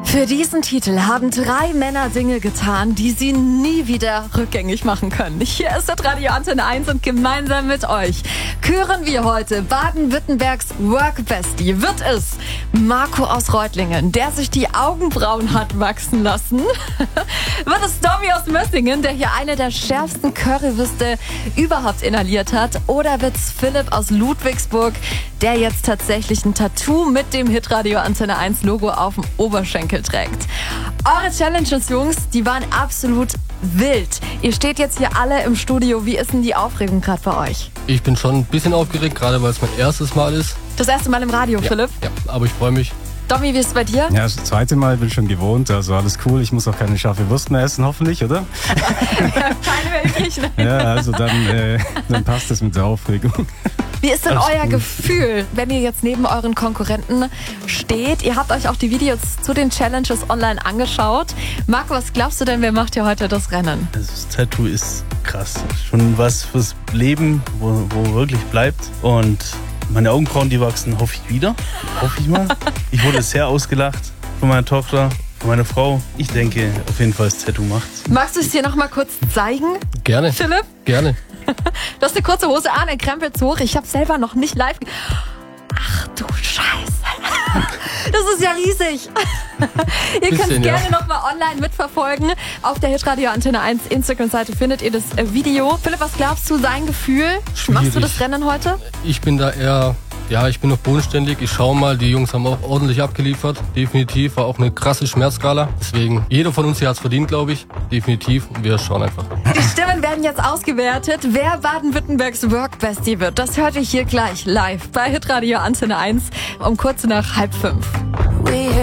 Für diesen Titel haben 3 Männer Dinge getan, die sie nie wieder rückgängig machen können. Hier ist das Radio Antenne 1 und gemeinsam mit euch küren wir heute Baden-Württembergs Workbestie. Wird es Marco aus Reutlingen, der sich die Augenbrauen hat wachsen lassen? Wird es Domi aus Mössingen, der hier eine der schärfsten Currywürste überhaupt inhaliert hat? Oder wird es Philipp aus Ludwigsburg, der jetzt tatsächlich ein Tattoo mit dem Hitradio Antenne 1 Logo auf dem Oberschenkel trägt? Eure Challenges, Jungs, die waren absolut wild. Ihr steht jetzt hier alle im Studio. Wie ist denn die Aufregung gerade bei euch? Ich bin schon ein bisschen aufgeregt, gerade weil es mein erstes Mal ist. Das erste Mal im Radio, Philipp? Ja, aber ich freue mich. Domi, wie ist es bei dir? Ja, das zweite Mal bin ich schon gewohnt, also alles cool. Ich muss auch keine scharfe Wurst mehr essen, hoffentlich, oder? Keine mehr übrig, ne? Ja, also dann passt es mit der Aufregung. Wie ist denn Alles euer gut. Gefühl, wenn ihr jetzt neben euren Konkurrenten steht? Ihr habt euch auch die Videos zu den Challenges online angeschaut. Marco, was glaubst du denn, wer macht hier heute das Rennen? Das Tattoo ist krass. Schon was fürs Leben, wo wirklich bleibt. Und meine Augenbrauen, die wachsen, hoffe ich wieder. Hoffe ich mal. Ich wurde sehr ausgelacht von meiner Tochter, von meiner Frau. Ich denke, auf jeden Fall das Tattoo macht's. Magst du es dir noch mal kurz zeigen, Gerne. Philipp? Gerne. Du hast eine kurze Hose an, er krempelt's hoch. Ich habe selber noch nicht live... Ach du Scheiße. Das ist ja riesig. Ihr könnt es Bisschen, ja. gerne noch mal online mitverfolgen. Auf der Hitradio Antenne 1 Instagram-Seite findet ihr das Video. Philipp, was glaubst du, sein Gefühl? Machst du Schwierig. das Rennen heute? Ich bin da eher, ich bin noch bodenständig. Ich schaue mal, die Jungs haben auch ordentlich abgeliefert. Definitiv, war auch eine krasse Schmerzskala. Deswegen, jeder von uns hier hat es verdient, glaube ich. Definitiv. Und wir schauen einfach. Die Stimmen werden jetzt ausgewertet. Wer Baden-Württembergs Workbestie wird, das hört ihr hier gleich live bei Hitradio Antenne 1 um kurz nach 4:30.